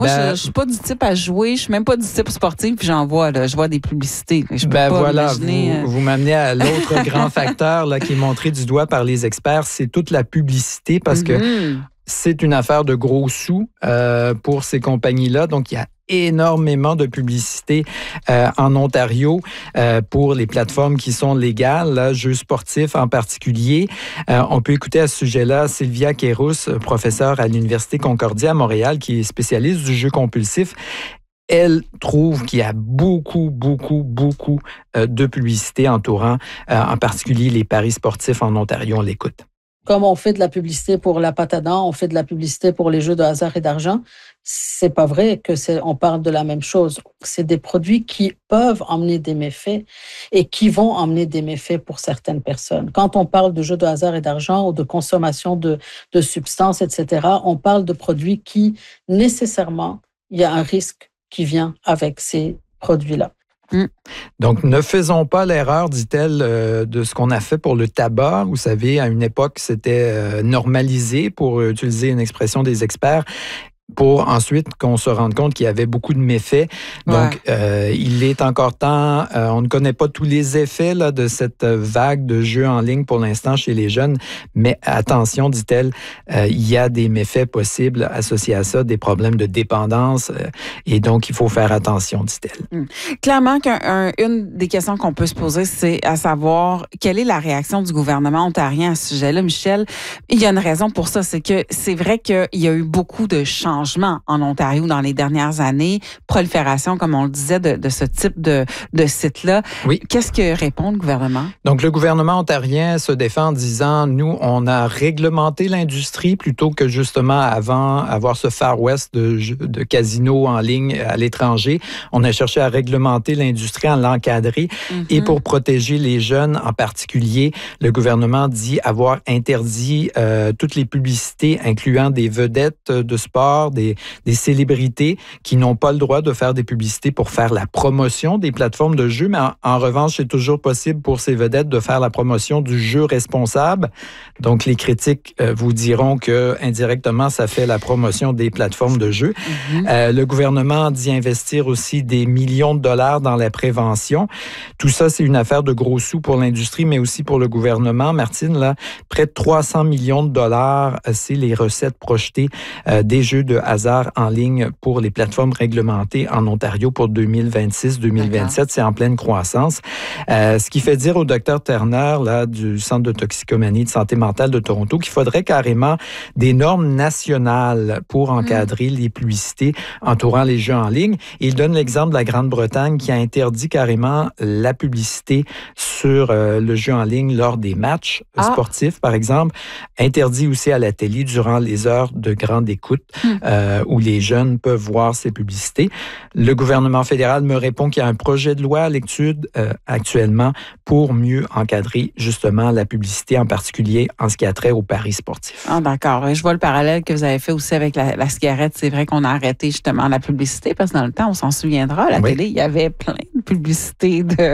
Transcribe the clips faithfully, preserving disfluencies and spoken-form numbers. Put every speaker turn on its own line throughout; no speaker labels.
Moi,
ben,
je, je suis pas du type à jouer, je suis même pas du type sportif, puis j'en vois, là, je vois des publicités. Je peux
ben
pas
voilà,
imaginer,
vous,
euh...
vous m'amenez à l'autre grand facteur là, qui est montré du doigt par les experts, c'est toute la publicité, parce
mm-hmm.
que c'est une affaire de gros sous euh, pour ces compagnies-là. Donc, il y a énormément de publicité euh, en Ontario euh, pour les plateformes qui sont légales, là, jeux sportifs en particulier. Euh, on peut écouter à ce sujet-là Sylvia Kérousse, professeure à l'Université Concordia à Montréal, qui est spécialiste du jeu compulsif. Elle trouve qu'il y a beaucoup, beaucoup, beaucoup euh, de publicité entourant, euh, en particulier les paris sportifs en Ontario. On l'écoute.
Comme on fait de la publicité pour la pâte à dents, on fait de la publicité pour les jeux de hasard et d'argent, c'est pas vrai que c'est, on parle de la même chose. C'est des produits qui peuvent emmener des méfaits et qui vont emmener des méfaits pour certaines personnes. Quand on parle de jeux de hasard et d'argent ou de consommation de, de substances, et cetera, on parle de produits qui, nécessairement, il y a un risque qui vient avec ces produits-là.
Mmh. Donc, ne faisons pas l'erreur, dit-elle, euh, de ce qu'on a fait pour le tabac. Vous savez, à une époque, c'était euh, normalisé, pour utiliser une expression des experts, pour ensuite qu'on se rende compte qu'il y avait beaucoup de méfaits. Donc, ouais. euh, il est encore temps, euh, on ne connaît pas tous les effets là, de cette vague de jeux en ligne pour l'instant chez les jeunes, mais attention, dit-elle, euh, il y a des méfaits possibles associés à ça, des problèmes de dépendance, euh, et donc il faut faire attention, dit-elle.
Hum. Clairement, qu'une des questions qu'on peut se poser, c'est à savoir quelle est la réaction du gouvernement ontarien à ce sujet-là. Michel, il y a une raison pour ça, c'est que c'est vrai qu'il y a eu beaucoup de changements en Ontario dans les dernières années, prolifération, comme on le disait, de, de ce type de, de site-là.
Oui.
Qu'est-ce que répond le gouvernement?
Donc, le gouvernement ontarien se défend en disant, nous, on a réglementé l'industrie plutôt que justement avant avoir ce Far West de, de casinos en ligne à l'étranger. On a cherché à réglementer l'industrie, à l'encadrer. Mm-hmm. Et pour protéger les jeunes en particulier, le gouvernement dit avoir interdit euh, toutes les publicités incluant des vedettes de sport, Des, des célébrités qui n'ont pas le droit de faire des publicités pour faire la promotion des plateformes de jeux, mais en, en revanche, c'est toujours possible pour ces vedettes de faire la promotion du jeu responsable. Donc, les critiques euh, vous diront que indirectement, ça fait la promotion des plateformes de jeux. Mm-hmm. Euh, le gouvernement dit investir aussi des millions de dollars dans la prévention. Tout ça, c'est une affaire de gros sous pour l'industrie, mais aussi pour le gouvernement. Martine, là, près de trois cents millions de dollars, c'est les recettes projetées euh, des jeux de hasard en ligne pour les plateformes réglementées en Ontario pour deux mille vingt-six deux mille vingt-sept. D'accord. C'est en pleine croissance. Euh, ce qui fait dire au docteur Turner là, du Centre de toxicomanie et de santé mentale de Toronto qu'il faudrait carrément des normes nationales pour encadrer mmh. les publicités entourant les jeux en ligne. Et il donne l'exemple de la Grande-Bretagne qui a interdit carrément la publicité sur euh, le jeu en ligne lors des matchs ah. sportifs, par exemple. Interdit aussi à la télé durant les heures de grande écoute. Mmh. Euh, où les jeunes peuvent voir ces publicités. Le gouvernement fédéral me répond qu'il y a un projet de loi à l'étude euh, actuellement pour mieux encadrer justement la publicité, en particulier en ce qui a trait aux paris sportifs.
Ah, d'accord. Je vois le parallèle que vous avez fait aussi avec la, la cigarette. C'est vrai qu'on a arrêté justement la publicité parce que dans le temps, on s'en souviendra, à la oui. télé, il y avait plein de publicités de,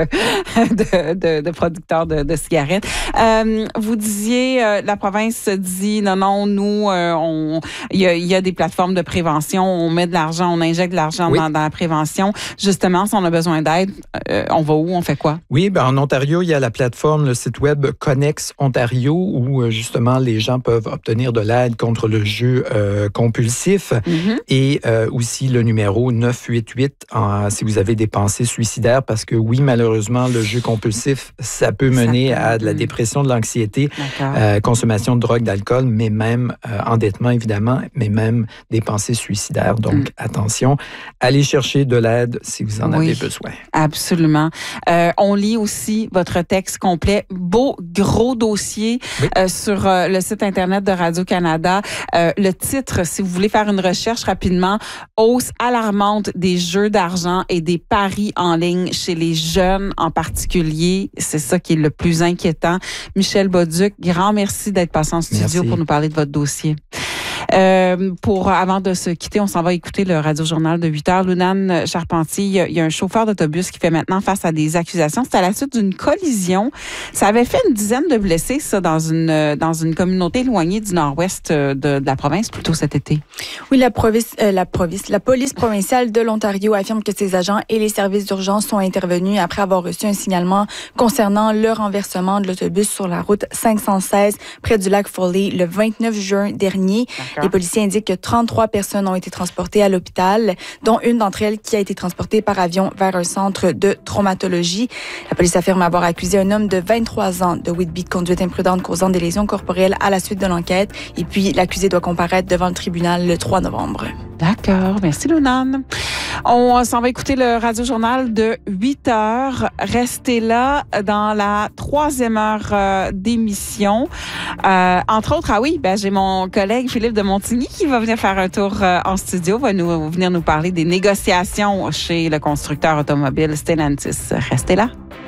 de, de, de producteurs de, de cigarettes. Euh, vous disiez, euh, la province dit, non, non, nous, euh, on, il y a, il y a des plateformes de prévention, on met de l'argent, on injecte de l'argent oui. dans, dans la prévention. Justement, si on a besoin d'aide, euh, on va où, on fait quoi?
Oui, ben en Ontario, il y a la plateforme, le site web Connex Ontario, où justement les gens peuvent obtenir de l'aide contre le jeu euh, compulsif mm-hmm. et euh, aussi le numéro neuf huit huit en, si vous avez des pensées suicidaires, parce que oui, malheureusement, le jeu compulsif, ça peut mener ça peut, à de la dépression, de l'anxiété, euh, consommation de drogue, d'alcool, mais même euh, endettement, évidemment, mais même des pensées suicidaires. Donc, mm. attention, allez chercher de l'aide si vous en
oui,
avez besoin.
Absolument. Euh, on lit aussi votre texte complet, beau, gros dossier oui. euh, sur euh, le site Internet de Radio-Canada. Euh, le titre, si vous voulez faire une recherche rapidement, « Hausse alarmante des jeux d'argent et des paris en ligne chez les jeunes en particulier ». C'est ça qui est le plus inquiétant. Michel Bolduc, grand merci d'être passé en studio merci. Pour nous parler de votre dossier. Euh, pour, avant de se quitter, on s'en va écouter le Radio-Journal de huit heures. Lunane Charpentier, il y, a, il y a un chauffeur d'autobus qui fait maintenant face à des accusations. C'est à la suite d'une collision. Ça avait fait une dizaine de blessés, ça, dans une, dans une communauté éloignée du nord-ouest de, de la province, plutôt cet été.
Oui, la, province, euh, la, province, la police provinciale de l'Ontario affirme que ses agents et les services d'urgence sont intervenus après avoir reçu un signalement concernant le renversement de l'autobus sur la route cinq cent seize près du lac Foley le vingt-neuf juin dernier. D'accord. Les policiers indiquent que trente-trois personnes ont été transportées à l'hôpital, dont une d'entre elles qui a été transportée par avion vers un centre de traumatologie. La police affirme avoir accusé un homme de vingt-trois ans de Whitby de conduite imprudente causant des lésions corporelles à la suite de l'enquête. Et puis, l'accusé doit comparaître devant le tribunal le trois novembre.
D'accord. Merci, Lunane. On s'en va écouter le Radio-Journal de huit heures. Restez là dans la troisième heure euh, d'émission. Euh, entre autres, ah oui, ben, j'ai mon collègue Philippe de Montigny qui va venir faire un tour euh, en studio, va nous, venir nous parler des négociations chez le constructeur automobile Stellantis. Restez là.